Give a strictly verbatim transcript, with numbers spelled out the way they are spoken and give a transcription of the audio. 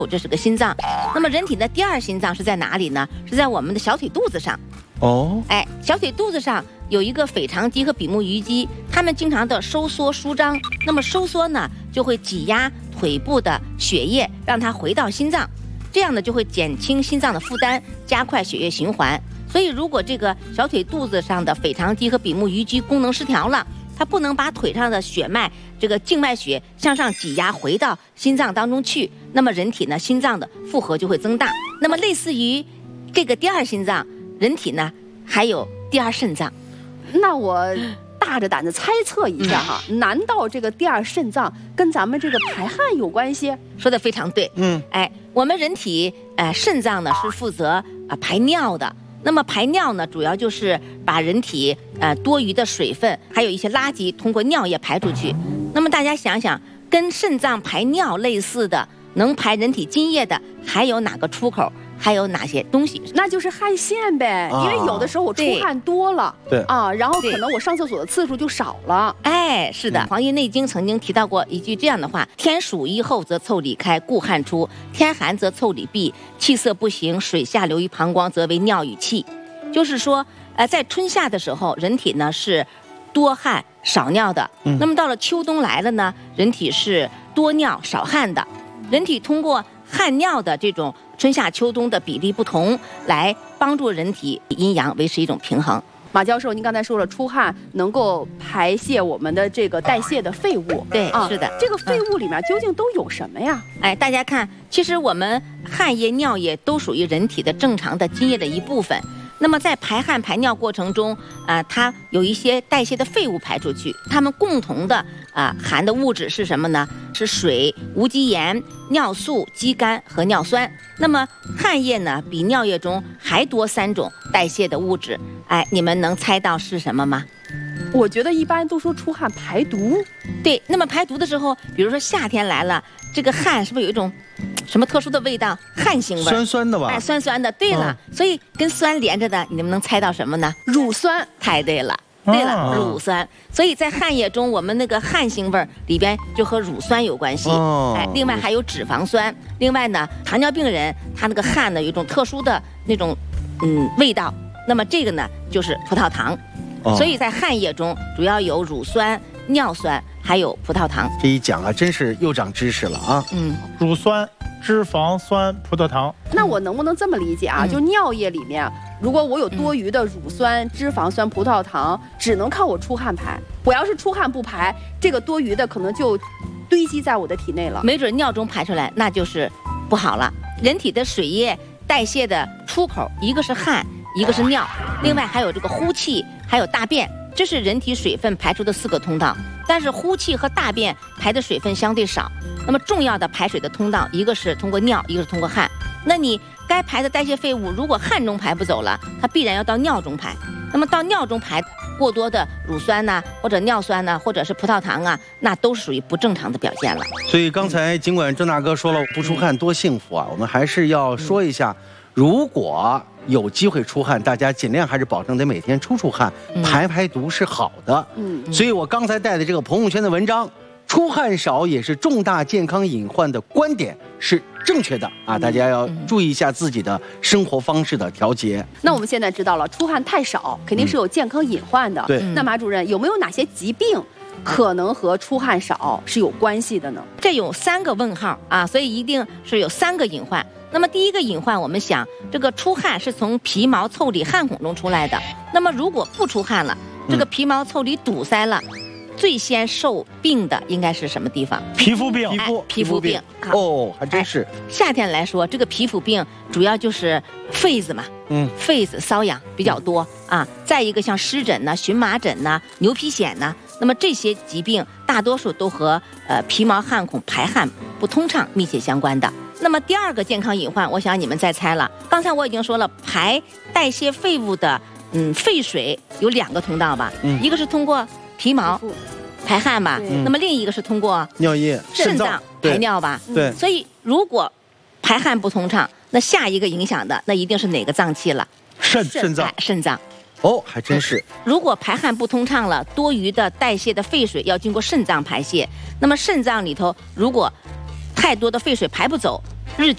这是个心脏。那么人体的第二心脏是在哪里呢？是在我们的小腿肚子上。 哦， 哎，小腿肚子上有一个腓肠肌和比目鱼肌，它们经常的收缩舒张。那么收缩呢，就会挤压腿部的血液，让它回到心脏，这样呢就会减轻心脏的负担，加快血液循环。所以，如果这个小腿肚子上的腓肠肌和比目鱼肌功能失调了，它不能把腿上的血脉，这个静脉血向上挤压回到心脏当中去，那么人体呢，心脏的负荷就会增大。那么类似于这个第二心脏，人体呢还有第二肾脏。 那我大着胆子猜测一下哈，嗯、难道这个第二肾脏跟咱们这个排汗有关系？ 说的非常对。 嗯， 哎，我们人体呃肾脏呢是负责啊、呃、排尿的。那么排尿呢，主要就是把人体呃多余的水分，还有一些垃圾通过尿液排出去。那么大家想想，跟肾脏排尿类似的，能排人体津液的，还有哪个出口？还有哪些东西？ 那就是汗腺呗， 啊、 因为有的时候我出汗多了， 对啊，然后可能我上厕所的次数就少了。 哎，是的，《黄帝内经》曾经提到过一句这样的话：天暑一后则腠理开，故汗出；天寒则腠理闭，气色不行，水下流于膀胱，则为尿与气。就是说，呃，在春夏的时候，人体呢是多汗少尿的；嗯、那么到了秋冬来了呢，人体是多尿少汗的。人体通过汗尿的这种春夏秋冬的比例不同，来帮助人体阴阳维持一种平衡。 马教授，您刚才说了，出汗能够排泄我们的这个代谢的废物。 对， 啊， 是的。 这个废物里面究竟都有什么呀？ 哎，大家看，其实我们汗液、尿液都属于人体的正常的津液的一部分。那么在排汗排尿过程中，啊、呃，它有一些代谢的废物排出去，它们共同的啊、呃、含的物质是什么呢？是水、无机盐、尿素、肌酐和尿酸。那么汗液呢，比尿液中还多三种代谢的物质。哎，你们能猜到是什么吗？ 我觉得一般都说出汗排毒。 对，那么排毒的时候，比如说夏天来了，这个汗是不是有一种什么特殊的味道？汗腥味， 酸酸的吧？ 哎，酸酸的。对了，嗯、所以跟酸连着的，你们能猜到什么呢？ 乳酸。 太对了，对了，啊、乳酸。所以在汗液中，我们那个汗腥味里边就和乳酸有关系。哦、哎，另外还有脂肪酸。另外呢，糖尿病人他那个汗呢有一种特殊的那种嗯味道，那么这个呢就是葡萄糖。哦、所以在汗液中主要有乳酸、尿酸，还有葡萄糖。 这一讲啊，真是又长知识了啊！ 嗯，乳酸、脂肪酸、葡萄糖。 那我能不能这么理解啊？嗯、就尿液里面，如果我有多余的乳酸、脂肪酸、葡萄糖，只能靠我出汗排。我要是出汗不排，这个多余的可能就堆积在我的体内了。 没准尿中排出来，那就是不好了。人体的水液代谢的出口，一个是汗，一个是尿，另外还有这个呼气。还有大便，这是人体水分排出的四个通道。但是呼气和大便排的水分相对少。那么重要的排水的通道，一个是通过尿，一个是通过汗。那你该排的代谢废物，如果汗中排不走了，它必然要到尿中排。那么到尿中排过多的乳酸呐、啊，或者尿酸呐、啊，或者是葡萄糖啊，那都是属于不正常的表现了。 所以刚才尽管郑大哥说了不出汗多幸福啊，我们还是要说一下，如果有机会出汗，大家尽量还是保证得每天出出汗，排排毒是好的。嗯，所以我刚才带的这个朋友圈的文章，出汗少也是重大健康隐患的观点是正确的啊！大家要注意一下自己的生活方式的调节。 那我们现在知道了，出汗太少肯定是有健康隐患的。 对， 那马主任有没有哪些疾病可能和出汗少是有关系的呢？ 这有三个问号啊，所以一定是有三个隐患。那么第一个隐患，我们想这个出汗是从皮毛腠理汗孔中出来的。那么如果不出汗了，这个皮毛腠理堵塞了，嗯、最先受病的应该是什么地方？ 皮肤病。 皮肤、 哎、皮肤病。 哦，还真是。 夏天来说，这个皮肤病主要就是痱子嘛，嗯，痱子瘙痒比较多啊。再一个像湿疹呐、荨麻疹呐、牛皮癣呐，那么这些疾病大多数都和呃皮毛汗孔排汗不通畅密切相关的。那么第二个健康隐患，我想你们再猜了。刚才我已经说了，排代谢废物的，嗯，废水有两个通道吧，嗯、一个是通过皮毛排汗吧，那么另一个是通过尿液、 肾脏排尿吧。 对， 所以如果排汗不通畅，那下一个影响的那一定是哪个脏器了？ 肾肾脏， 肾脏。 哦，还真是。 如果排汗不通畅了，多余的代谢的废水要经过肾脏排泄，那么肾脏里头如果太多的废水排不走，